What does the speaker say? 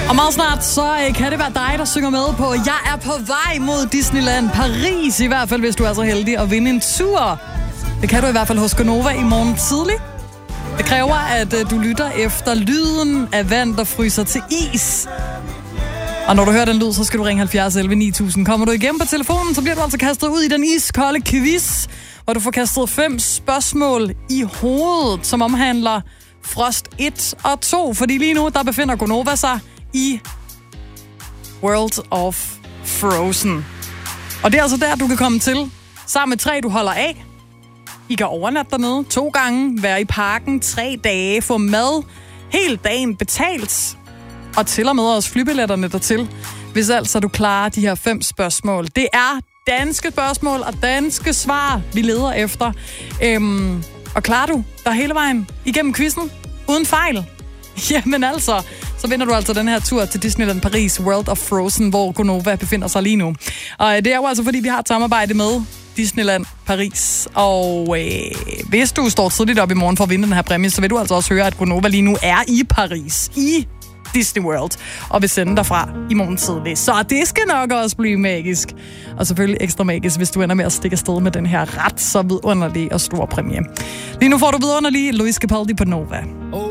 Og meget snart, så kan det være dig, der synger med på Jeg er på vej mod Disneyland Paris, i hvert fald hvis du er så heldig at vinde en tur. Det kan du i hvert fald hos Gonova i morgen tidlig. Det kræver, at du lytter efter lyden af vand, der fryser til is. Og når du hører den lyd, så skal du ringe 70 11 9000. Kommer du igennem på telefonen, så bliver du altså kastet ud i den iskolde quiz, hvor du får kastet 5 spørgsmål i hovedet, som omhandler Frost 1 og 2. Fordi lige nu, der befinder Gonova sig i World of Frozen. Og det er altså der, du kan komme til sammen med 3, du holder af. I kan overnatte dernede 2 gange, være i parken 3 dage, få mad hele dagen betalt. Og til og med også flybilletterne dertil, hvis altså du klarer de her 5 spørgsmål. Det er danske spørgsmål og danske svar, vi leder efter. Og klarer du der hele vejen igennem quizzen uden fejl? Jamen altså, så vinder du altså den her tur til Disneyland Paris World of Frozen, hvor Gonova befinder sig lige nu. Og det er jo altså, fordi vi har et samarbejde med Disneyland Paris. Og hvis du står tidligt op i morgen for at vinde den her præmie, så vil du altså også høre, at Gonova lige nu er i Paris, i Disney World, og vil sende derfra i morgen tidlig. Så det skal nok også blive magisk. Og selvfølgelig ekstra magisk, hvis du ender med at stikke afsted med den her ret så vidunderlige og store præmie. Lige nu får du vidunderlige Luis Capaldi på Nova.